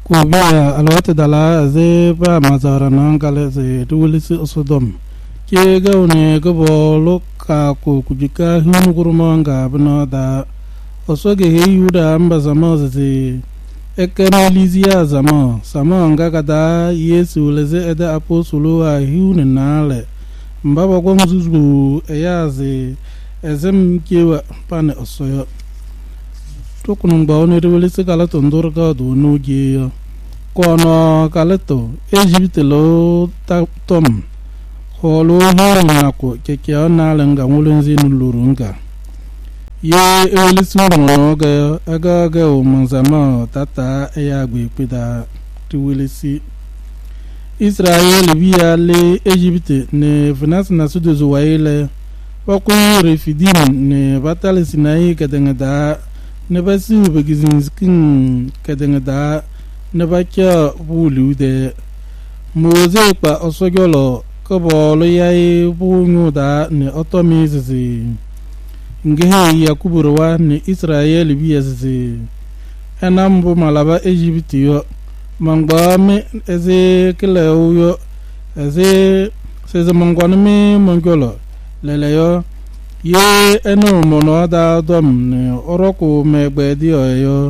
Kubia alwata dala ze ba mazara nangale ze duwilisi osodom ke gaune gabo loka ko kujika hinu kurumanga bino da osoge heyuda amba zama ze ekene lizia zama sama ngaga da yesu leze eda apostolo a hiune nale mbaba kwa mzuzu eyaze ezem kewa pane osoyo tukunu baone duwilisi kala tondor ga do nuge kono kaleto Egypte lo tom holo hona ko keke na langa ngulenzi nulurunga ye elisuru ga aga o manzama tata ya gbe pida tuwilisi Israel via le Egypte ne finance na sudo zuwaile wako refidim ne batale sinai kadengada ne basi begizinskin kadengada ne bakya bulude moze pa osogolo kobolo yai bunyuda ne otomizi ngehe yakuburwa ne Israel biyazi enambo malaba Egyptiyo mangba me eze keleuyo eze seze mangwana me mangolo leleyo ye eno mono da dom ne oroko megbedi oyo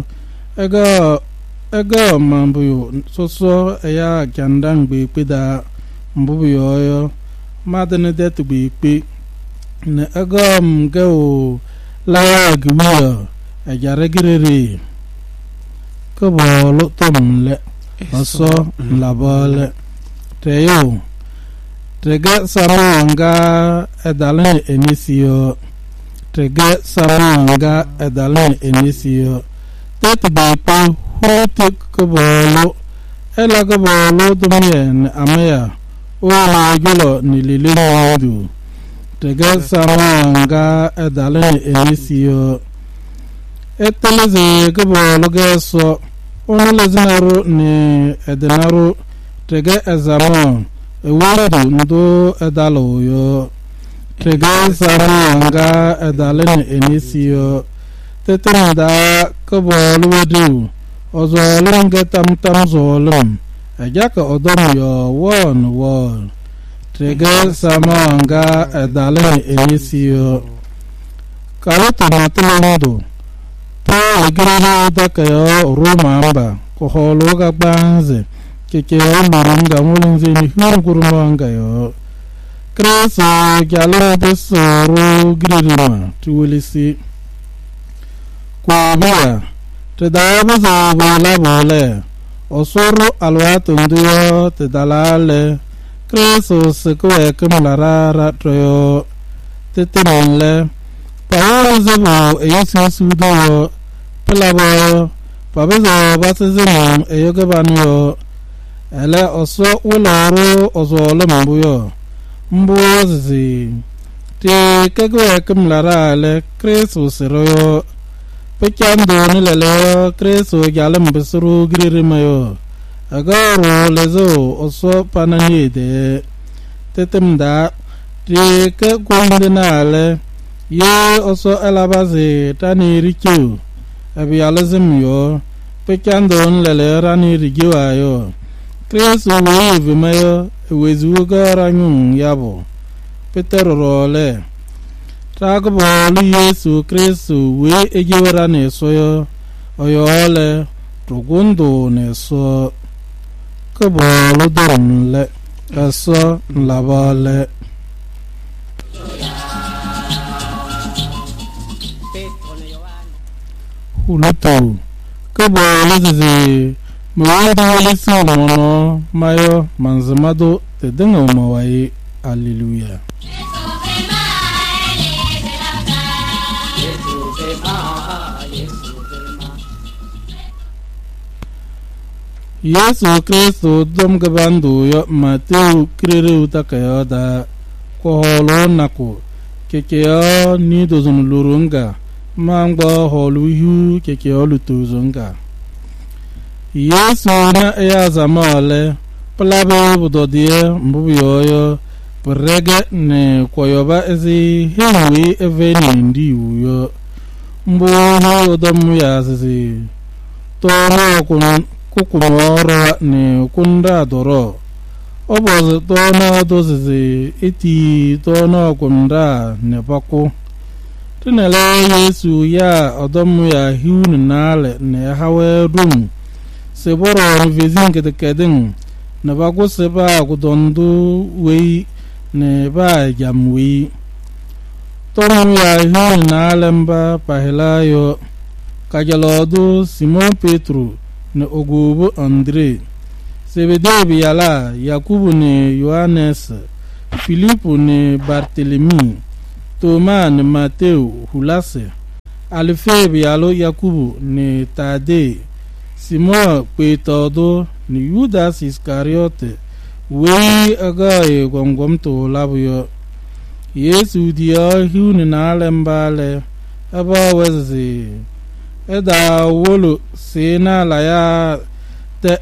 ega mambuyo soso eya kyandang be peda mbubuyo yo madene det be pe ne ega mgeo la gwiyo ejare girere ko bolo tomle oso labale teyo tege samanga edalen enisiyo tege samanga edalen enisiyo tet be pe hote kobolo ela kobolo dumien amaya o gelo ni lile ndu tege samanga edalen enisiyo eteleze kobolo geso ono lezinaro ni edenaro tege ezamo ewadu ndo edalo yo tege samanga edalen enisiyo tetenda kobolo wedu ozolum getam tam zolum ajaka odom yo won trege samanga edalen enisiyo kaloto matlondo pa gero dakayo romamba ko holo ga banze keke yo murunga mulunze ni hurugurumanga yo kreso gyalo besoro gririma tuwilisi kwa te daba za bola bole osoro alwato ndio te dalale kreso sekwe kumularara troyo te tenle paolo zebo eyesi sudo pelabo pabezo basezemo eyogebaniyo ele oso uloro ozolo mbuyo zizi te kegwe kumularale kreso seroyo pekando ni lele kreso galam besuru giririmayo agaro lezo oso pananyede tetemda te ke gondenale ye oso alabaze tani rikyo abi alazim yo pekando ni lele rani rigiwayo kreso wevimayo wezu garanyun yabo peterole Tragobolo Yesu Kristu we egiwera nesoyo oyole trugundo neso kobolo dormle kaso labale huluto kobolo zizi mwendo Yesu mono mayo manzamado tedengo mawai hallelujah Yesu Kristo dom gabandu yo Mateo kirere utakayo da koholo nako kekeyo ni dozun lurunga mangba holu hu kekeyo lutuzunga Yesu na ya zamale plabe budodie mbubiyo perege ne koyoba ezi hewe eveni ndi uyo mbu ho dom ya zizi tono kukumoro ni kunda doro oboz tono dozizi iti tono kunda ne baku tinele Yesu ya odomu ya hiun nale ne hawe rum seboro vezin kedin ne baku seba kudondu wei ne ba jamwi tomu ya hiun nale mba pahilayo kajalodu Simon Petru ne ogubu Andre Sebedee yala Yakubu ne Yohanes Filipu ne Bartelemi Toma ne Mateo Hulase Alfe yalo Yakubu ne Tade Simon Petodo ne Judas Iskariote wei agaye gomgomto labuyo Yesu dia hiune na lembale aba wezi eda wolo sena la ya te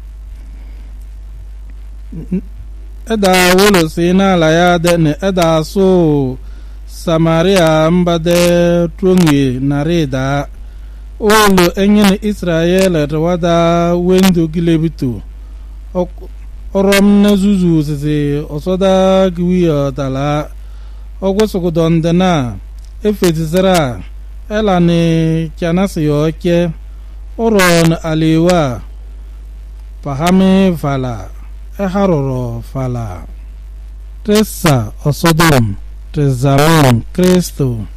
eda wolo sena la ya de ne eda so Samaria mbade trungi nareda olo enyen Israel tawada wendo gilebitu orom na zuzu sese osoda gwiya dala ogwosogondena efetizara elani chanasi yoke oron aliwa pahame fala eharoro fala Tresa osodom Trezalon Kristo